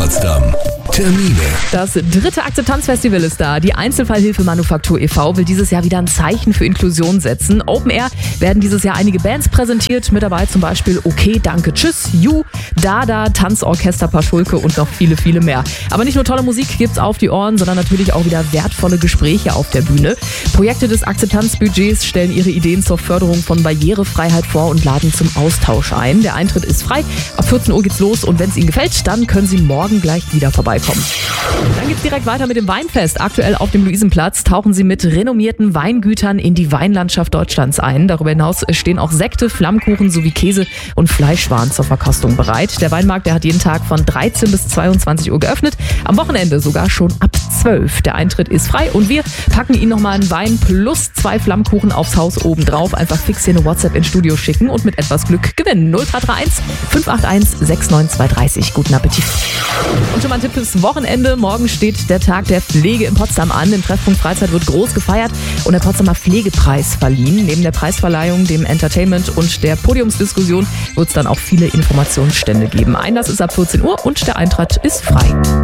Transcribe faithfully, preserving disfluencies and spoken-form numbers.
Potsdam. Termine. Das dritte Akzeptanzfestival ist da. Die Einzelfallhilfe Manufaktur e V will dieses Jahr wieder ein Zeichen für Inklusion setzen. Open Air werden dieses Jahr einige Bands präsentiert. Mit dabei zum Beispiel Okay, Danke, Tschüss, You, Dada, Tanzorchester Paschulke und noch viele, viele mehr. Aber nicht nur tolle Musik gibt's auf die Ohren, sondern natürlich auch wieder wertvolle Gespräche auf der Bühne. Projekte des Akzeptanzbudgets stellen ihre Ideen zur Förderung von Barrierefreiheit vor und laden zum Austausch ein. Der Eintritt ist frei. Ab vierzehn Uhr geht's los und wenn es Ihnen gefällt, dann können Sie morgen gleich wieder vorbeikommen. Dann geht's direkt weiter mit dem Weinfest. Aktuell auf dem Luisenplatz tauchen Sie mit renommierten Weingütern in die Weinlandschaft Deutschlands ein. Darüber hinaus stehen auch Sekte, Flammkuchen sowie Käse und Fleischwaren zur Verkostung bereit. Der Weinmarkt, der hat jeden Tag von dreizehn bis zweiundzwanzig Uhr geöffnet. Am Wochenende sogar schon ab zwölf. Der Eintritt ist frei und wir packen Ihnen nochmal einen Wein plus zwei Flammkuchen aufs Haus obendrauf. Einfach fix hier eine WhatsApp ins Studio schicken und mit etwas Glück gewinnen. null drei drei eins fünf acht eins sechs neun zwei drei. Guten Appetit. Und schon mal ein Tipp fürs Wochenende. Morgen steht der Tag der Pflege in Potsdam an. Im Treffpunkt Freizeit wird groß gefeiert und der Potsdamer Pflegepreis verliehen. Neben der Preisverleihung, dem Entertainment und der Podiumsdiskussion wird es dann auch viele Informationsstände geben. Einlass ist ab vierzehn Uhr und der Eintritt ist frei.